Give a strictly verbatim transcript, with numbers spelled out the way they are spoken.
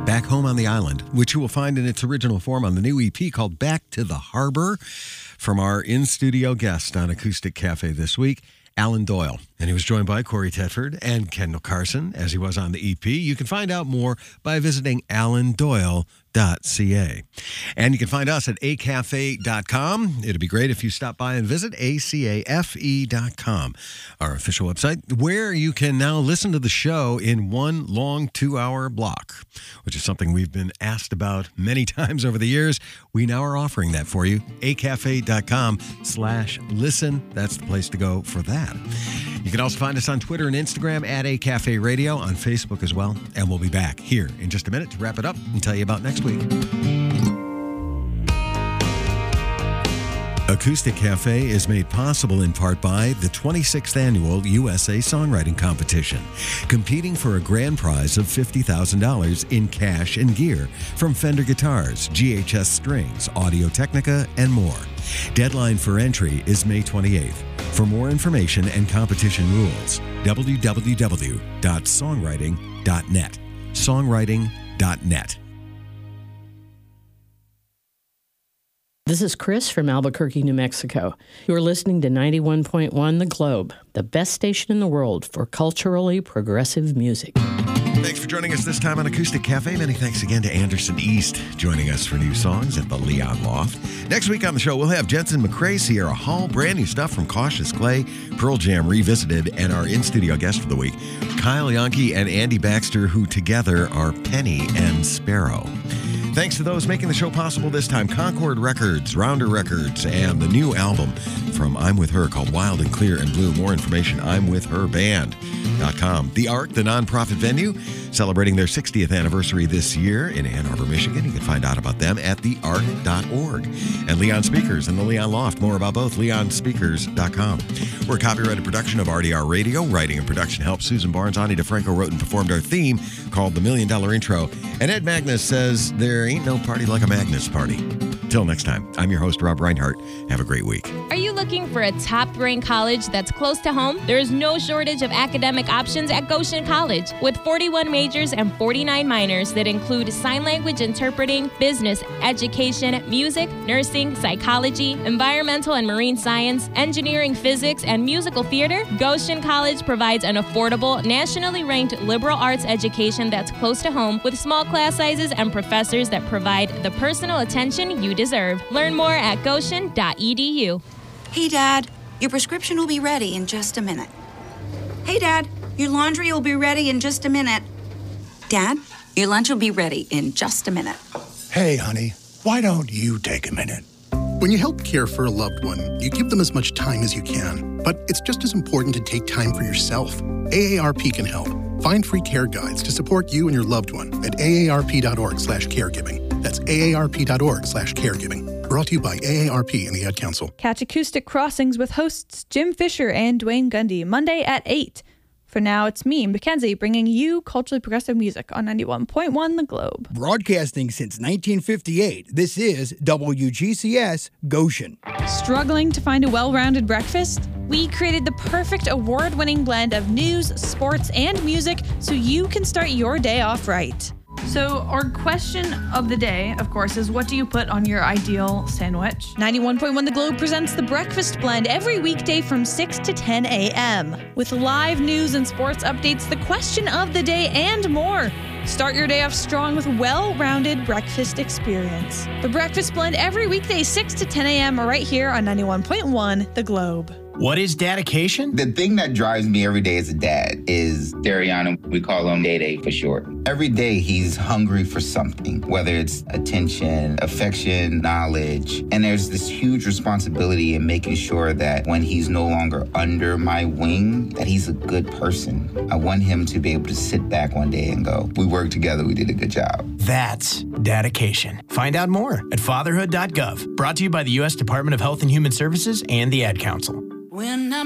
Back Home on the Island, which you will find in its original form on the new E P called Back to the Harbor, from our in-studio guest on Acoustic Cafe this week, Alan Doyle. And he was joined by Corey Tetford and Kendall Carson, as he was on the E P. You can find out more by visiting alan doyle dot c a. And you can find us at a cafe dot com. It'd be great if you stop by and visit a cafe dot com, our official website, where you can now listen to the show in one long two-hour block, which is something we've been asked about many times over the years. We now are offering that for you. a cafe dot com slash listen. That's the place to go for that. You can also find us on Twitter and Instagram at A Cafe Radio, on Facebook as well. And we'll be back here in just a minute to wrap it up and tell you about next week. Acoustic Cafe is made possible in part by the twenty-sixth Annual U S A Songwriting Competition, competing for a grand prize of fifty thousand dollars in cash and gear from Fender Guitars, G H S Strings, Audio-Technica, and more. Deadline for entry is May twenty-eighth. For more information and competition rules, w w w dot songwriting dot net. songwriting dot net. This is Chris from Albuquerque, New Mexico. You're listening to ninety-one point one The Globe, the best station in the world for culturally progressive music. Thanks for joining us this time on Acoustic Cafe. Many thanks again to Anderson East joining us for new songs at the Leon Loft. Next week on the show, we'll have Jensen McCrae, Sierra Hall, brand new stuff from Cautious Clay, Pearl Jam Revisited, and our in-studio guest for the week, Kyle Yankee and Andy Baxter, who together are Penny and Sparrow. Thanks to those making the show possible this time, Concord Records, Rounder Records, and the new album from I'm With Her called Wild and Clear and Blue. More information, I'm with her band dot com. The Ark, the nonprofit venue, celebrating their sixtieth anniversary this year in Ann Arbor, Michigan. You can find out about them at the ark dot org. And Leon Speakers and the Leon Loft. More about both, leon speakers dot com. We're a copyrighted production of R D R Radio. Writing and production help Susan Barnes. Ani DeFranco wrote and performed our theme called The Million Dollar Intro. And Ed Magnus says there ain't no party like a Magnus party. Till next time, I'm your host, Rob Reinhart. Have a great week. Are you looking for a top-ranked college that's close to home? There is no shortage of academic options at Goshen College. With forty-one majors and forty-nine minors that include sign language interpreting, business, education, music, nursing, psychology, environmental and marine science, engineering, physics, and musical theater, Goshen College provides an affordable, nationally ranked liberal arts education that's close to home with small class sizes and professors that provide the personal attention you deserve. Learn more at goshen dot e d u. Hey, Dad, your prescription will be ready in just a minute. Hey, Dad, your laundry will be ready in just a minute. Dad, your lunch will be ready in just a minute. Hey, honey, why don't you take a minute? When you help care for a loved one, you give them as much time as you can. But it's just as important to take time for yourself. A A R P can help. Find free care guides to support you and your loved one at a a r p dot org slash caregiving. That's a a r p dot org slash caregiving. Brought to you by A A R P and the Ad Council. Catch Acoustic Crossings with hosts Jim Fisher and Dwayne Gundy, Monday at eight. For now, it's me, Mackenzie, bringing you culturally progressive music on ninety-one point one The Globe. Broadcasting since nineteen fifty-eight, this is W G C S Goshen. Struggling to find a well-rounded breakfast? We created the perfect award-winning blend of news, sports, and music so you can start your day off right. So our question of the day, of course, is what do you put on your ideal sandwich? ninety-one point one The Globe presents The Breakfast Blend every weekday from six to ten a.m. with live news and sports updates, the question of the day, and more. Start your day off strong with a well-rounded breakfast experience. The Breakfast Blend every weekday six to ten a.m. right here on ninety-one point one The Globe. What is dedication? The thing that drives me every day as a dad is Dariana. We call him Day Day for short. Every day he's hungry for something, whether it's attention, affection, knowledge. And there's this huge responsibility in making sure that when he's no longer under my wing, that he's a good person. I want him to be able to sit back one day and go, we worked together, we did a good job. That's dedication. Find out more at fatherhood dot gov. Brought to you by the U S Department of Health and Human Services and the Ad Council. When I'm